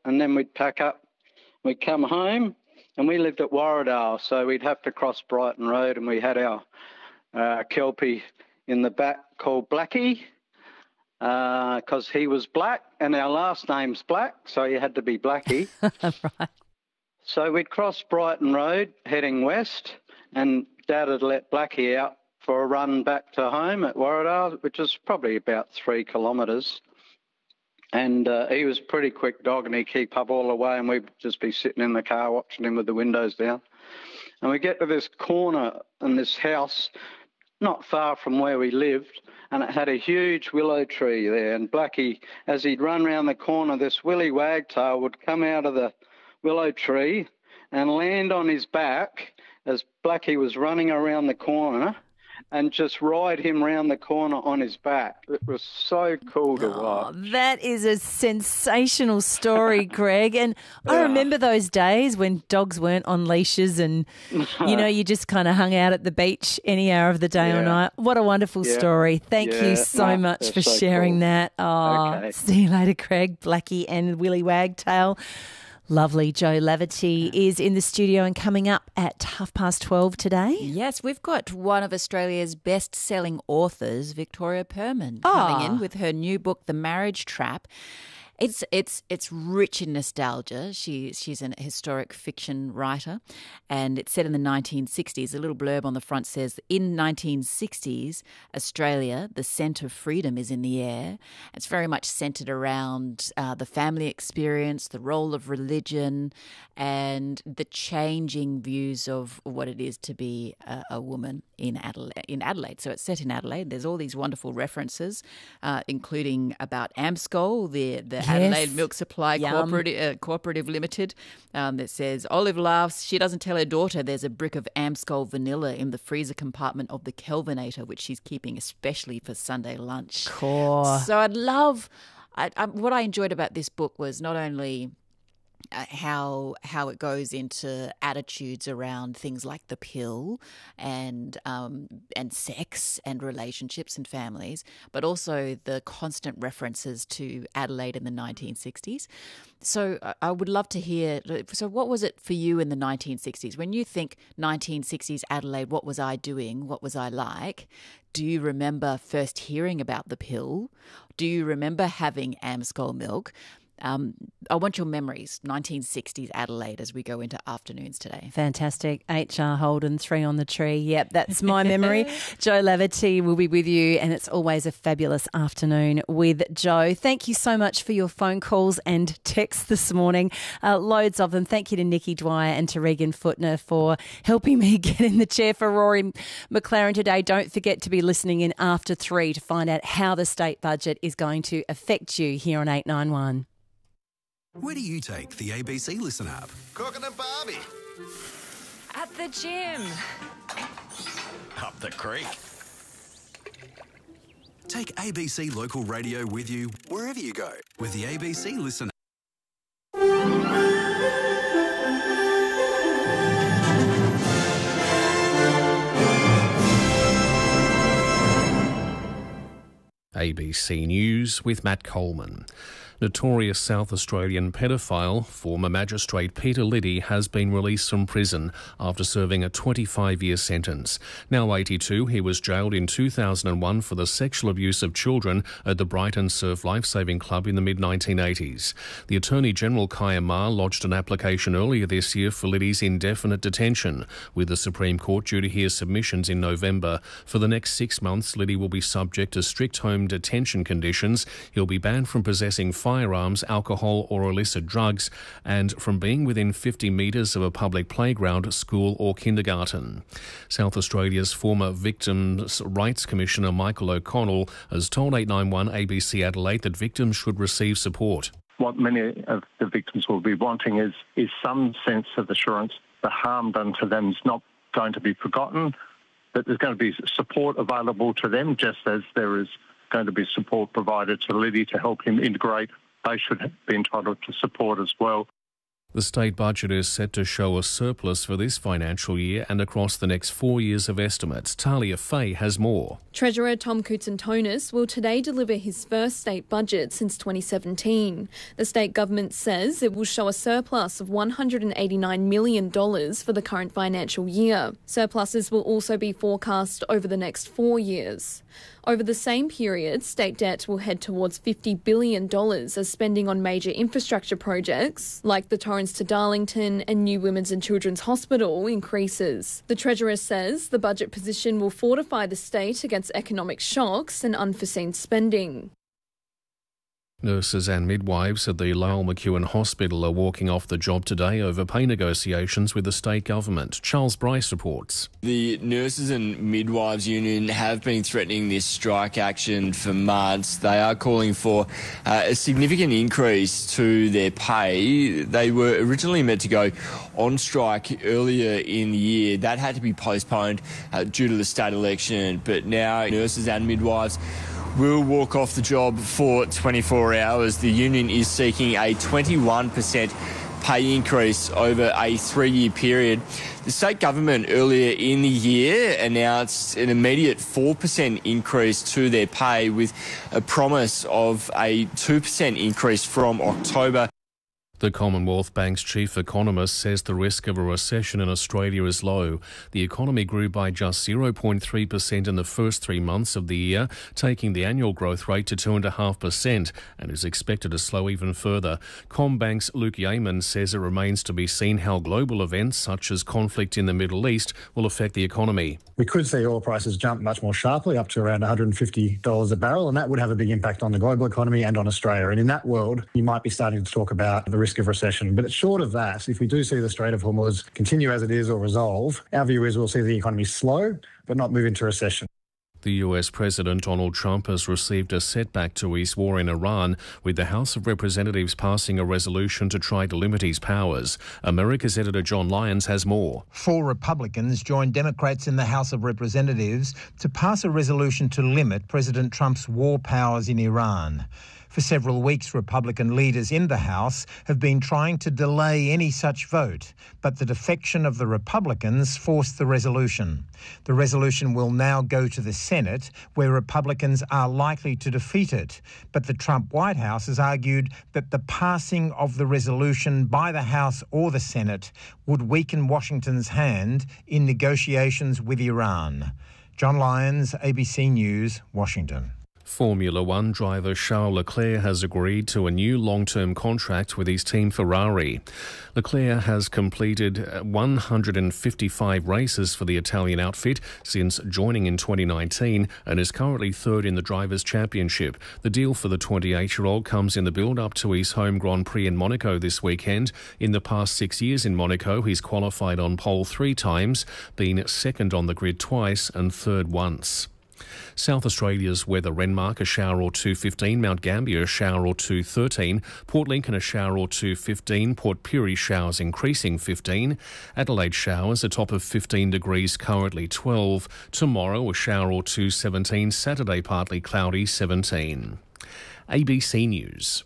and then we'd pack up. We'd come home, and we lived at Warradale, so we'd have to cross Brighton Road, and we had our Kelpie in the back called Blackie because he was black, and our last name's Black, so he had to be Blackie. Right. So we'd cross Brighton Road heading west, and Dad had let Blackie out for a run back to home at Warradale, which is probably about 3 kilometres. And he was a pretty quick dog, and he'd keep up all the way, and we'd just be sitting in the car watching him with the windows down. And we get to this corner in this house not far from where we lived, and it had a huge willow tree there. And Blackie, as he'd run round the corner, this Willy Wagtail would come out of the willow tree and land on his back as Blackie was running around the corner and just ride him round the corner on his back. It was so cool to watch. That is a sensational story, Greg. And I remember those days when dogs weren't on leashes and, you just kind of hung out at the beach any hour of the day or night. What a wonderful story. Thank you so much for sharing that. Okay. See you later, Greg. Blackie and Willy Wagtail. Lovely. Jo Laverty is in the studio and coming up at 12:30 today. Yes, we've got one of Australia's best-selling authors, Victoria Perman, coming in with her new book, The Marriage Trap. It's rich in nostalgia. She's an historic fiction writer, and it's set in the 1960s. A little blurb on the front says, in 1960s, Australia, the scent of freedom is in the air. It's very much centred around the family experience, the role of religion, and the changing views of what it is to be a woman in Adelaide. So it's set in Adelaide. There's all these wonderful references, including about AMSCOL, the Adelaide Milk Supply Cooperative Limited, that says, Olive laughs. She doesn't tell her daughter there's a brick of AMSCOL vanilla in the freezer compartment of the Kelvinator, which she's keeping especially for Sunday lunch. Cool. So what I enjoyed about this book was not only how it goes into attitudes around things like the pill and sex and relationships and families, but also the constant references to Adelaide in the 1960s. So I would love to hear, so what was it for you in the 1960s? When you think 1960s Adelaide, what was I doing? What was I like? Do you remember first hearing about the pill? Do you remember having AMSCOL milk? I want your memories, 1960s Adelaide, as we go into afternoons today. Fantastic. H.R. Holden, 3 on the Tree. Yep, that's my memory. Jo Laverty will be with you, and it's always a fabulous afternoon with Jo. Thank you so much for your phone calls and texts this morning. Loads of them. Thank you to Nikki Dwyer and to Regan Footner for helping me get in the chair for Rory McLaren today. Don't forget to be listening in after 3 to find out how the state budget is going to affect you here on 891. Where do you take the ABC Listen app? Cooking a Barbie. At the gym. Up the creek. Take ABC Local Radio with you wherever you go with the ABC Listen app. ABC News with Matt Coleman. Notorious South Australian pedophile, former magistrate Peter Liddy has been released from prison after serving a 25-year sentence. Now 82, he was jailed in 2001 for the sexual abuse of children at the Brighton Surf Lifesaving Club in the mid-1980s. The Attorney-General Kaya Ma lodged an application earlier this year for Liddy's indefinite detention, with the Supreme Court due to hear submissions in November. For the next 6 months, Liddy will be subject to strict home detention conditions. He'll be banned from possessing firearms, alcohol or illicit drugs, and from being within 50 metres of a public playground, school or kindergarten. South Australia's former Victims' Rights Commissioner Michael O'Connell has told 891 ABC Adelaide that victims should receive support. What many of the victims will be wanting is some sense of assurance the harm done to them is not going to be forgotten, that there's going to be support available to them, just as there is going to be support provided to Liddy to help him integrate. They should be entitled to support as well. The state budget is set to show a surplus for this financial year and across the next 4 years of estimates. Talia Fay has more. Treasurer Tom Koutsantonis will today deliver his first state budget since 2017. The state government says it will show a surplus of $189 million for the current financial year. Surpluses will also be forecast over the next 4 years. Over the same period, state debt will head towards $50 billion as spending on major infrastructure projects, like the Torrens to Darlington and New Women's and Children's Hospital, increases. The Treasurer says the budget position will fortify the state against economic shocks and unforeseen spending. Nurses and midwives at the Lyell McEwen Hospital are walking off the job today over pay negotiations with the state government. Charles Bryce reports. The Nurses and Midwives Union have been threatening this strike action for months. They are calling for a significant increase to their pay. They were originally meant to go on strike earlier in the year. That had to be postponed due to the state election. But now nurses and midwives will walk off the job for 24 hours. The union is seeking a 21% pay increase over a 3-year period. The state government earlier in the year announced an immediate 4% increase to their pay with a promise of a 2% increase from October. The Commonwealth Bank's chief economist says the risk of a recession in Australia is low. The economy grew by just 0.3% in the first 3 months of the year, taking the annual growth rate to 2.5% and is expected to slow even further. CommBank's Luke Yeaman says it remains to be seen how global events such as conflict in the Middle East will affect the economy. We could see oil prices jump much more sharply, up to around $150 a barrel, and that would have a big impact on the global economy and on Australia. And in that world, you might be starting to talk about the risk of recession. But short of that, if we do see the Strait of Hormuz continue as it is or resolve, our view is we'll see the economy slow but not move into recession. The US President Donald Trump has received a setback to his war in Iran, with the House of Representatives passing a resolution to try to limit his powers. America's editor John Lyons has more. 4 Republicans joined Democrats in the House of Representatives to pass a resolution to limit President Trump's war powers in Iran. For several weeks, Republican leaders in the House have been trying to delay any such vote, but the defection of the Republicans forced the resolution. The resolution will now go to the Senate, where Republicans are likely to defeat it. But the Trump White House has argued that the passing of the resolution by the House or the Senate would weaken Washington's hand in negotiations with Iran. John Lyons, ABC News, Washington. Formula One driver Charles Leclerc has agreed to a new long-term contract with his team Ferrari. Leclerc has completed 155 races for the Italian outfit since joining in 2019 and is currently third in the Drivers' Championship. The deal for the 28-year-old comes in the build-up to his home Grand Prix in Monaco this weekend. In the past 6 years in Monaco, he's qualified on pole 3 times, been second on the grid twice and third once. South Australia's weather: Renmark a shower or 2 15, Mount Gambier a shower or 2 13, Port Lincoln a shower or 2 15, Port Pirie showers increasing 15, Adelaide showers a top of 15 degrees currently 12, tomorrow a shower or 2 17, Saturday partly cloudy 17. ABC News.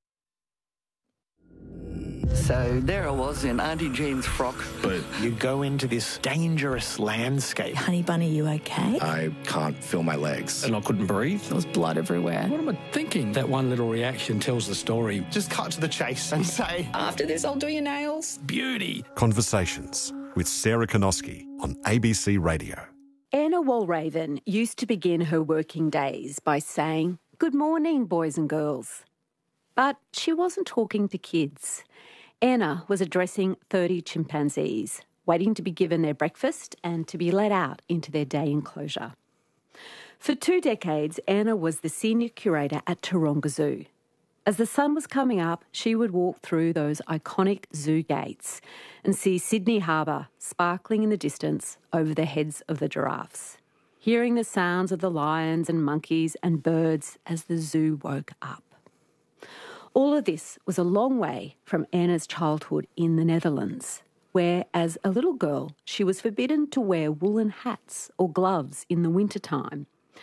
So there I was in Auntie Jean's frock. But you go into this dangerous landscape. Honey Bunny, you okay? I can't feel my legs. And I couldn't breathe. There was blood everywhere. What am I thinking? That one little reaction tells the story. Just cut to the chase and say, after this, I'll do your nails. Beauty. Conversations with Sarah Konoski on ABC Radio. Anna Walraven used to begin her working days by saying, "Good morning, boys and girls." But she wasn't talking to kids. Anna was addressing 30 chimpanzees, waiting to be given their breakfast and to be let out into their day enclosure. For 2 decades, Anna was the senior curator at Taronga Zoo. As the sun was coming up, she would walk through those iconic zoo gates and see Sydney Harbour sparkling in the distance over the heads of the giraffes, hearing the sounds of the lions and monkeys and birds as the zoo woke up. All of this was a long way from Anna's childhood in the Netherlands, where, as a little girl, she was forbidden to wear woolen hats or gloves in the wintertime.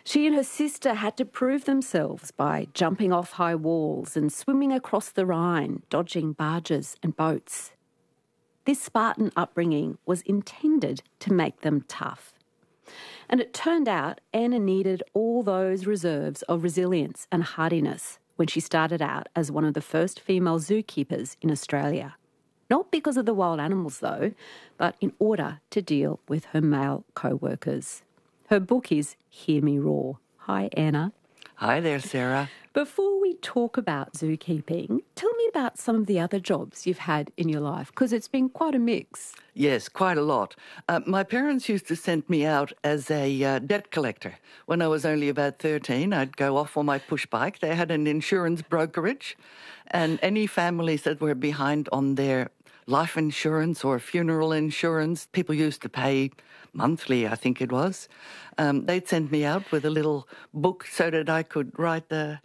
She and her sister had to prove themselves by jumping off high walls and swimming across the Rhine, dodging barges and boats. This Spartan upbringing was intended to make them tough. And it turned out Anna needed all those reserves of resilience and hardiness when she started out as one of the first female zookeepers in Australia. Not because of the wild animals, though, but in order to deal with her male co-workers. Her book is Hear Me Roar. Hi, Anna. Hi there, Sarah. Before we talk about zookeeping, tell me about some of the other jobs you've had in your life, because it's been quite a mix. Yes, quite a lot. My parents used to send me out as a debt collector. When I was only about 13, I'd go off on my push bike. They had an insurance brokerage, and any families that were behind on their life insurance or funeral insurance, people used to pay monthly, I think it was. They'd send me out with a little book so that I could write the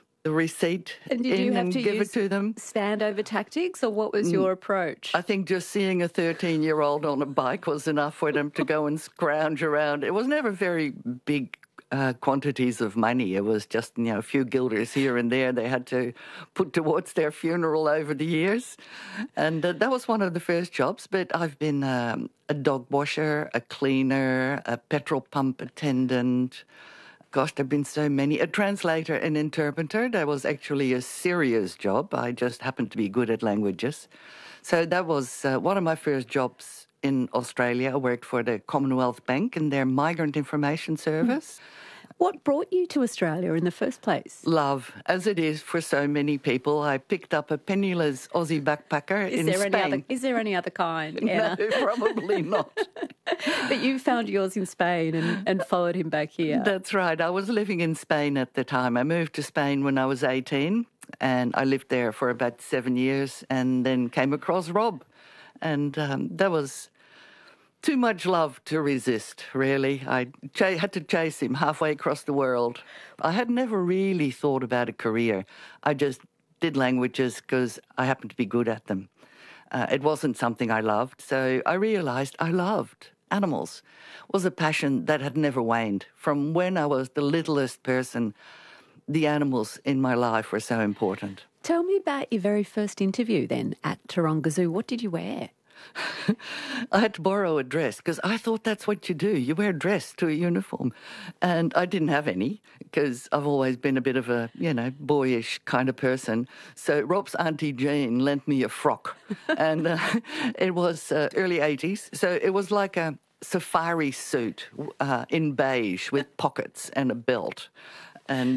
receipt and did you have and to give use it to them. Standover tactics, or what was your approach? I think just seeing a 13-year-old on a bike was enough for them to go and scrounge around. It was never very big quantities of money. It was just, a few guilders here and there they had to put towards their funeral over the years. And that was one of the first jobs. But I've been a dog washer, a cleaner, a petrol pump attendant. Gosh, there have been so many. A translator and interpreter. That was actually a serious job. I just happened to be good at languages. So that was one of my first jobs in Australia. I worked for the Commonwealth Bank in their Migrant Information Service. What brought you to Australia in the first place? Love, as it is for so many people. I picked up a penniless Aussie backpacker in Spain. Is there any other kind, Anna? No, probably not. But you found yours in Spain and followed him back here. That's right. I was living in Spain at the time. I moved to Spain when I was 18, and I lived there for about 7 years and then came across Rob. And that was too much love to resist, really. I had to chase him halfway across the world. I had never really thought about a career. I just did languages because I happened to be good at them. It wasn't something I loved, so I realised I loved animals. It was a passion that had never waned. From when I was the littlest person, the animals in my life were so important. Tell me about your very first interview then at Taronga Zoo. What did you wear? I had to borrow a dress because I thought that's what you do. You wear a dress to a uniform. And I didn't have any because I've always been a bit of a, boyish kind of person. So Rob's Auntie Jane lent me a frock. And it was early 80s. So it was like a safari suit in beige with pockets and a belt. And